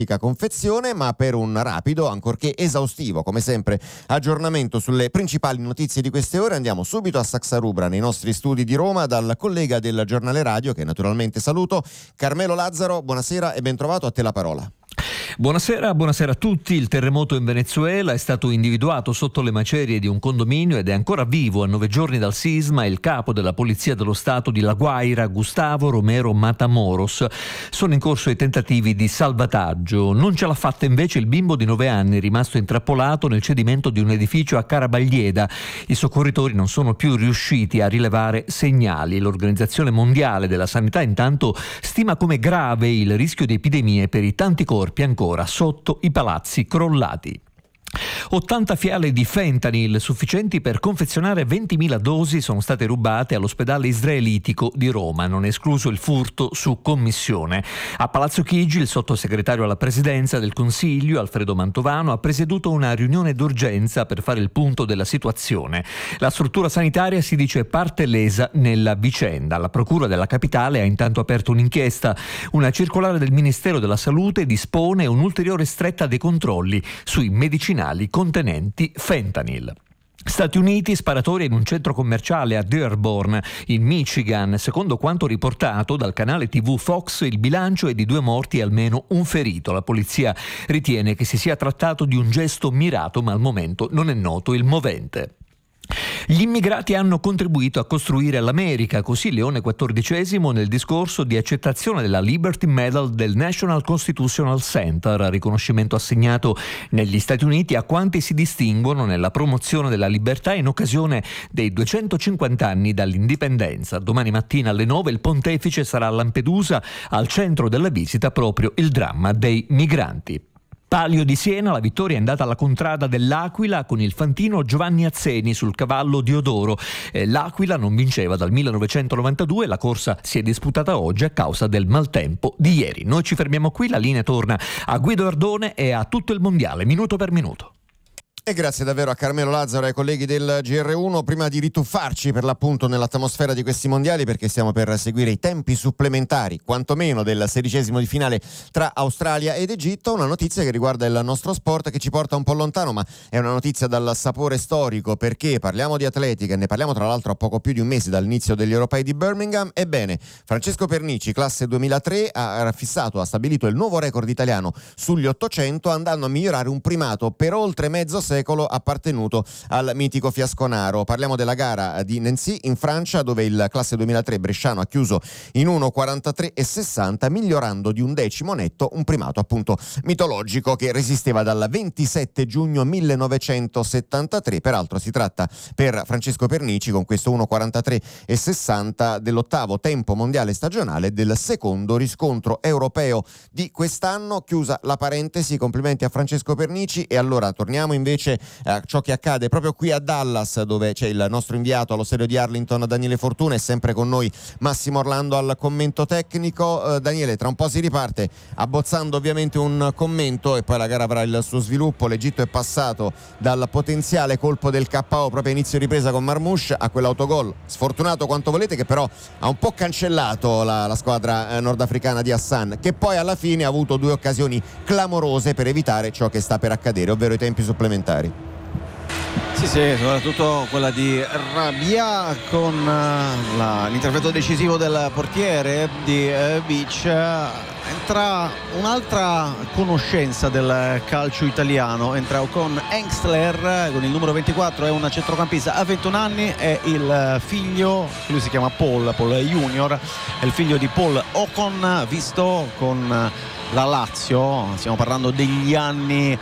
confezione, ma per un rapido, ancorché esaustivo, come sempre, aggiornamento sulle principali notizie di queste ore, andiamo subito a Saxarubra, nei nostri studi di Roma, dal collega del giornale radio, che naturalmente saluto, Carmelo Lazzaro. Buonasera e ben trovato, a te la parola. Buonasera a tutti. Il terremoto in Venezuela è stato individuato sotto le macerie di un condominio ed è ancora vivo a 9 giorni dal sisma il capo della Polizia dello Stato di La Guaira, Gustavo Romero Matamoros. Sono in corso i tentativi di salvataggio. Non ce l'ha fatta invece il bimbo di 9 anni rimasto intrappolato nel cedimento di un edificio a Carabaglieda. I soccorritori non sono più riusciti a rilevare segnali. L'Organizzazione Mondiale della Sanità intanto stima come grave il rischio di epidemie per i tanti corpi ancora sotto i palazzi crollati. 80 fiale di fentanyl sufficienti per confezionare 20.000 dosi sono state rubate all'ospedale israelitico di Roma, non è escluso il furto su commissione. A Palazzo Chigi il sottosegretario alla presidenza del Consiglio, Alfredo Mantovano, ha presieduto una riunione d'urgenza per fare il punto della situazione. La struttura sanitaria si dice parte lesa nella vicenda. La procura della capitale ha intanto aperto un'inchiesta. Una circolare del Ministero della Salute dispone un'ulteriore stretta dei controlli sui medicinali contenenti fentanyl. Stati Uniti, sparatoria in un centro commerciale a Dearborn, in Michigan. Secondo quanto riportato dal canale TV Fox, il bilancio è di 2 morti e almeno un ferito. La polizia ritiene che si sia trattato di un gesto mirato, ma al momento non è noto il movente. Gli immigrati hanno contribuito a costruire l'America, così Leone XIV nel discorso di accettazione della Liberty Medal del National Constitutional Center, riconoscimento assegnato negli Stati Uniti a quanti si distinguono nella promozione della libertà in occasione dei 250 anni dall'indipendenza. Domani mattina alle 9 il pontefice sarà a Lampedusa, al centro della visita proprio il dramma dei migranti. Palio di Siena, la vittoria è andata alla contrada dell'Aquila con il fantino Giovanni Azzeni sul cavallo Diodoro. L'Aquila non vinceva dal 1992, la corsa si è disputata oggi a causa del maltempo di ieri. Noi ci fermiamo qui, la linea torna a Guido Ardone e a tutto il mondiale, minuto per minuto. E grazie davvero a Carmelo Lazzaro e ai colleghi del GR1. Prima di rituffarci per l'appunto nell'atmosfera di questi mondiali, perché stiamo per seguire i tempi supplementari, quantomeno del 16° di finale tra Australia ed Egitto, una notizia che riguarda il nostro sport, che ci porta un po' lontano, ma è una notizia dal sapore storico, perché parliamo di atletica e ne parliamo tra l'altro a poco più di un mese dall'inizio degli europei di Birmingham. Ebbene, Francesco Pernici, classe 2003, ha stabilito il nuovo record italiano sugli 800, andando a migliorare un primato per oltre mezzo secolo appartenuto al mitico Fiasconaro. Parliamo della gara di Nancy in Francia, dove il classe 2003 bresciano ha chiuso in 1:43,60, migliorando di un decimo netto un primato appunto mitologico che resisteva dal 27 giugno 1973. Peraltro si tratta per Francesco Pernici, con questo 1:43,60, dell'ottavo tempo mondiale stagionale, del secondo riscontro europeo di quest'anno. Chiusa la parentesi, complimenti a Francesco Pernici. E allora torniamo invece a ciò che accade proprio qui a Dallas, dove c'è il nostro inviato allo stadio di Arlington, Daniele Fortuna, e sempre con noi Massimo Orlando al commento tecnico. Daniele, tra un po' si riparte abbozzando ovviamente un commento e poi la gara avrà il suo sviluppo. L'Egitto è passato dal potenziale colpo del KO proprio a inizio ripresa con Marmoush a quell'autogol sfortunato quanto volete, che però ha un po' cancellato la squadra nordafricana di Hassan, che poi alla fine ha avuto 2 occasioni clamorose per evitare ciò che sta per accadere, ovvero i tempi supplementari. Sì, soprattutto quella di Rabia con l'intervento decisivo del portiere di Beach. Entra un'altra conoscenza del calcio italiano, entra con Engstler con il numero 24, è un centrocampista a 21 anni, è il figlio, lui si chiama Paul Junior, è il figlio di Paul Ocon, visto con la Lazio, stiamo parlando degli anni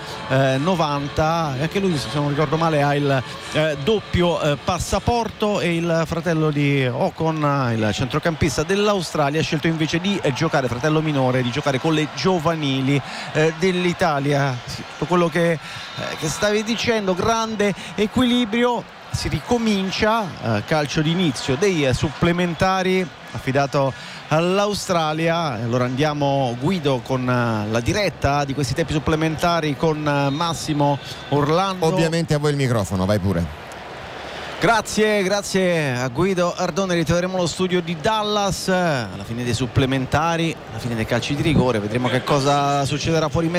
90, e anche lui, se non ricordo male, ha il doppio passaporto, e il fratello di Ocon, il centrocampista dell'Australia, ha scelto invece di giocare, fratello minore, di giocare con le giovanili dell'Italia. Tutto quello che stavi dicendo, grande equilibrio, si ricomincia, calcio d'inizio dei supplementari affidato all'Australia. Allora andiamo, Guido, con la diretta di questi tempi supplementari con Massimo Orlando. Ovviamente a voi il microfono, vai pure. Grazie a Guido Ardone. Ritroveremo lo studio di Dallas alla fine dei supplementari, alla fine dei calci di rigore. Vedremo che cosa succederà fuori